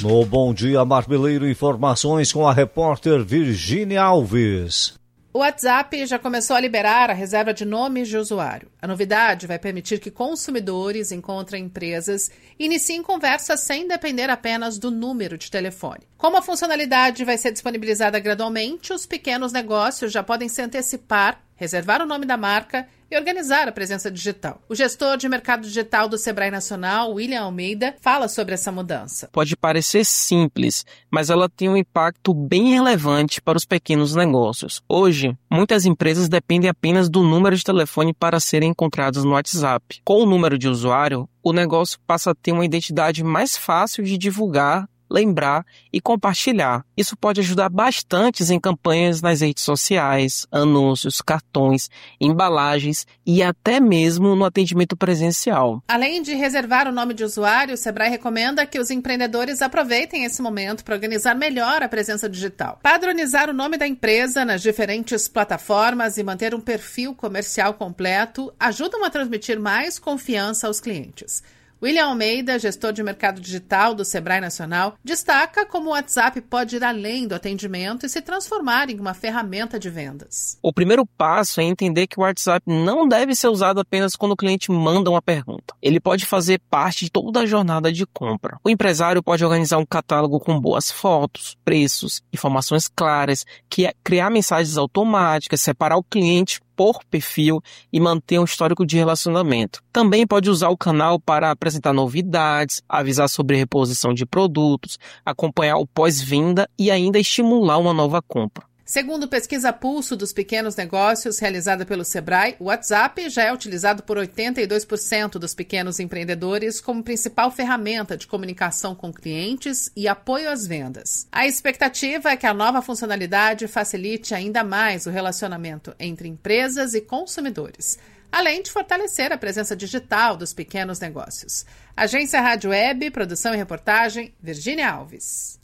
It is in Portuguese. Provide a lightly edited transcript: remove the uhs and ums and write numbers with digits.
No Bom Dia Marmeleiro, informações com a repórter Virgínia Alves. O WhatsApp já começou a liberar a reserva de nomes de usuário. A novidade vai permitir que consumidores encontrem empresas e iniciem conversas sem depender apenas do número de telefone. Como a funcionalidade vai ser disponibilizada gradualmente, os pequenos negócios já podem se antecipar, reservar o nome da marca e organizar a presença digital. O gestor de mercado digital do Sebrae Nacional, William Almeida, fala sobre essa mudança. Pode parecer simples, mas ela tem um impacto bem relevante para os pequenos negócios. Hoje, muitas empresas dependem apenas do número de telefone para serem encontrados no WhatsApp. Com o número de usuário, o negócio passa a ter uma identidade mais fácil de divulgar, lembrar e compartilhar. Isso pode ajudar bastante em campanhas nas redes sociais, anúncios, cartões, embalagens e até mesmo no atendimento presencial. Além de reservar o nome de usuário, o Sebrae recomenda que os empreendedores aproveitem esse momento para organizar melhor a presença digital. Padronizar o nome da empresa nas diferentes plataformas e manter um perfil comercial completo ajudam a transmitir mais confiança aos clientes. William Almeida, gestor de mercado digital do Sebrae Nacional, destaca como o WhatsApp pode ir além do atendimento e se transformar em uma ferramenta de vendas. O primeiro passo é entender que o WhatsApp não deve ser usado apenas quando o cliente manda uma pergunta. Ele pode fazer parte de toda a jornada de compra. O empresário pode organizar um catálogo com boas fotos, preços, informações claras, criar mensagens automáticas, separar o cliente por perfil e manter um histórico de relacionamento. Também pode usar o canal para apresentar novidades, avisar sobre reposição de produtos, acompanhar o pós-venda e ainda estimular uma nova compra. Segundo pesquisa Pulso dos Pequenos Negócios, realizada pelo Sebrae, o WhatsApp já é utilizado por 82% dos pequenos empreendedores como principal ferramenta de comunicação com clientes e apoio às vendas. A expectativa é que a nova funcionalidade facilite ainda mais o relacionamento entre empresas e consumidores, além de fortalecer a presença digital dos pequenos negócios. Agência Rádio Web, produção e reportagem, Virgínia Alves.